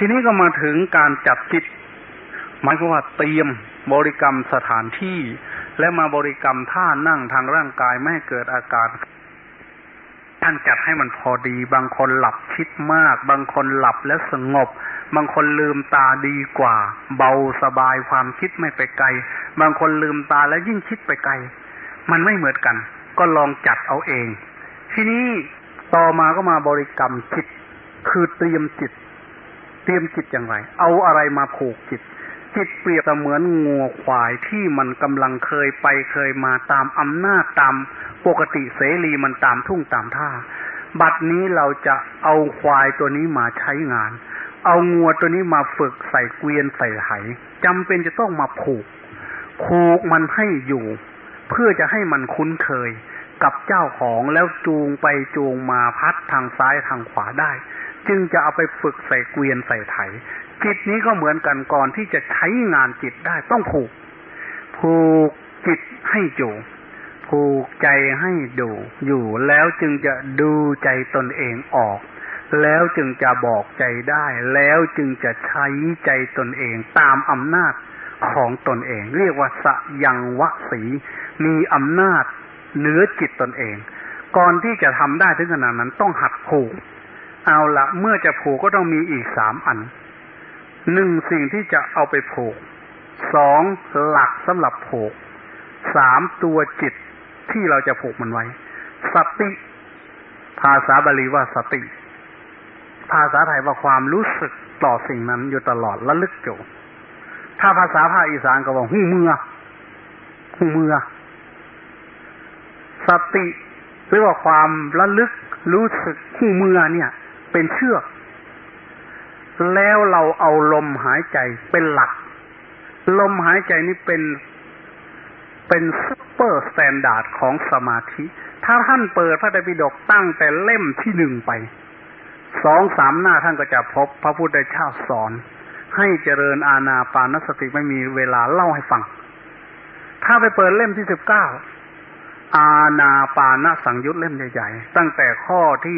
ทีนี้ก็มาถึงการจัดจิตหมายความว่าเตรียมบริกรรมสถานที่และมาบริกรรมท่านั่งทางร่างกายไม่ให้เกิดอาการท่านจัดให้มันพอดีบางคนหลับคิดมากบางคนหลับแล้วสงบบางคนลืมตาดีกว่าเบาสบายความคิดไม่ไปไกลบางคนลืมตาแล้วยิ่งคิดไปไกลมันไม่เหมือนกันก็ลองจัดเอาเองทีนี้ต่อมาก็มาบริกรรมจิตคือเตรียมจิตอย่างไรเอาอะไรมาผูกจิตเปรียบเสมือนงัวควายที่มันกำลังเคยไปเคยมาตามอำนาจตามปกติเสรีมันตามทุ่งตามท่าบัดนี้เราจะเอาควายตัวนี้มาใช้งานเอางัวตัวนี้มาฝึกใส่เกวียนใส่ไหจำเป็นจะต้องมาผูกมันให้อยู่เพื่อจะให้มันคุ้นเคยกับเจ้าของแล้วจูงไปจูงมาพัดทางซ้ายทางขวาได้จึงจะเอาไปฝึกใส่เกวียนใส่ไถจิตนี้ก็เหมือนกันก่อนที่จะใช้งานจิตได้ต้องผูกจิตให้อยู่ผูกใจให้อยู่แล้วจึงจะดูใจตนเองออกแล้วจึงจะบอกใจได้แล้วจึงจะใช้ใจตนเองตามอำนาจของตนเองเรียกว่าสยังวสีมีอำนาจเหนือจิตตนเองก่อนที่จะทำได้ถึงขนาดนั้นต้องหัดผูกเอาละเมื่อจะผูกก็ต้องมีอีก3อัน1สิ่งที่จะเอาไปผูก2หลักสำหรับผูก3ตัวจิตที่เราจะผูกมันไว้สติภาษาบาลีว่าสติภาษาไทยว่าความรู้สึกต่อสิ่งนั้นอยู่ตลอดระลึกอยู่ถ้าภาษาภาคอีสานก็ว่าหูเมื่อสติหรือว่าความระลึกรู้สึกหูเมื่อเนี่ยเป็นเชือกแล้วเราเอาลมหายใจเป็นหลักลมหายใจนี่เป็นซุปเปอร์สแตนดาร์ดของสมาธิถ้าท่านเปิดพระไตรปิฎกตั้งแต่เล่มที่1ไป 2-3 หน้าท่านก็จะพบพระพุทธเจ้าสอนให้เจริญอานาปานสติไม่มีเวลาเล่าให้ฟังถ้าไปเปิดเล่มที่19อานาปานสังยุตเล่มใหญ่ๆตั้งแต่ข้อที่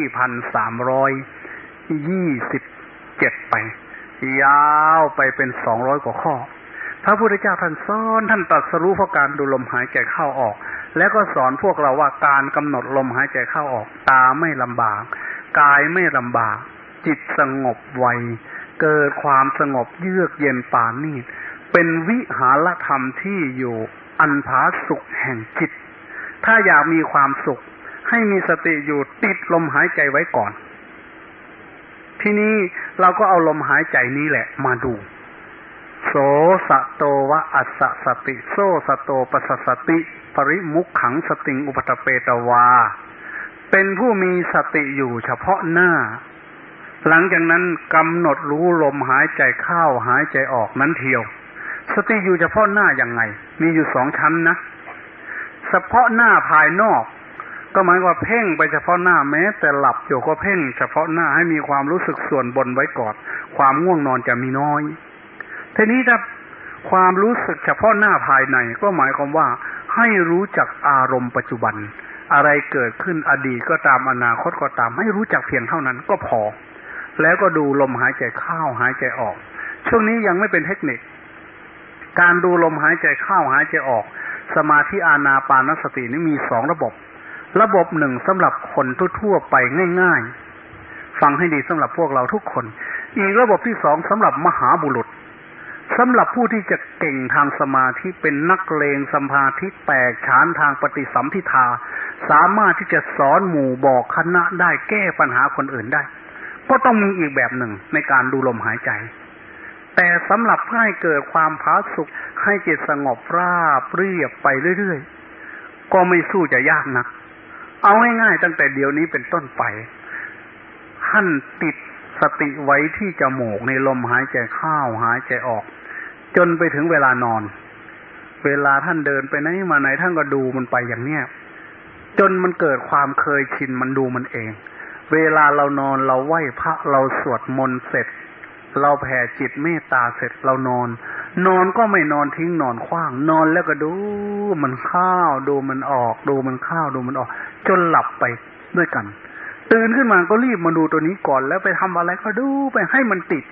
1327ไปยาวไปเป็น200กว่าข้อพระพุทธเจ้าท่านสอนท่านตรัสรู้เพราะการดูลมหายใจเข้าออกแล้วก็สอนพวกเราว่าการกำหนดลมหายใจเข้าออกตาไม่ลำบากกายไม่ลำบากจิตสงบไวเกิดความสงบเยือกเย็นปานนี้เป็นวิหารธรรมที่อยู่อันผาสุกแห่งจิตถ้าอยากมีความสุขให้มีสติอยู่ติดลมหายใจไว้ก่อนทีนี้เราก็เอาลมหายใจนี้แหละมาดูโสสะโตวะอัสสะสติโสสะโตปัสสสติปริมุขขังสติงอุปตเปตวาเป็นผู้มีสติอยู่เฉพาะหน้าหลังจากนั้นกำหนดรู้ลมหายใจเข้าหายใจออกนั้นเทียวสติอยู่เฉพาะหน้าอย่างไงมีอยู่2ชั้นนะเฉพาะหน้าภายนอกก็หมายว่าเพ่งไปเฉพาะหน้าแม้แต่หลับอยู่ก็เพ่งเฉพาะหน้าให้มีความรู้สึกส่วนบนไว้ก่อนความง่วงนอนจะมีน้อยทีนี้ถ้าความรู้สึกเฉพาะหน้าภายในก็หมายความว่าให้รู้จักอารมณ์ปัจจุบันอะไรเกิดขึ้นอดีตก็ตามอนาคตก็ตามให้รู้จักเพียงเท่านั้นก็พอแล้วก็ดูลมหายใจเข้าหายใจออกช่วงนี้ยังไม่เป็นเทคนิคการดูลมหายใจเข้าหายใจออกสมาธิอานาปานสตินี้มี2ระบบ1สำหรับคนทั่วๆไปง่ายๆฟังให้ดีสำหรับพวกเราทุกคนอีกระบบที่2สำหรับมหาบุรุษสำหรับผู้ที่จะเก่งทางสมาธิเป็นนักเลงสมาธิแตกฉานทางปฏิสัมภิทาสามารถที่จะสอนหมู่บอกคณะได้แก้ปัญหาคนอื่นได้ก็ต้องมีอีกแบบหนึ่งในการดูลมหายใจแต่สำหรับให้เกิดความผาสุกให้จิตสงบราบเรียบไปเรื่อยๆก็ไม่สู้จะยากนักเอาง่ายๆตั้งแต่เดี๋ยวนี้เป็นต้นไปท่านติดสติไว้ที่จมูกในลมหายใจเข้าหายใจออกจนไปถึงเวลานอนเวลาท่านเดินไปไหนมาไหนท่านก็ดูมันไปอย่างเนี้ยจนมันเกิดความเคยชินมันดูมันเองเวลาเรานอนเราไหว้พระเราสวดมนต์เสร็จเราแผ่จิตเมตตาเสร็จเรานอนก็ไม่นอนทิ้งนอนขว้างนอนแล้วก็ดูมันเข้าดูมันออกดูมันเข้าดูมันออกจนหลับไปด้วยกันตื่นขึ้นมาก็รีบมาดูตัวนี้ก่อนแล้วไปทำอะไรก็ดูไปให้มันติด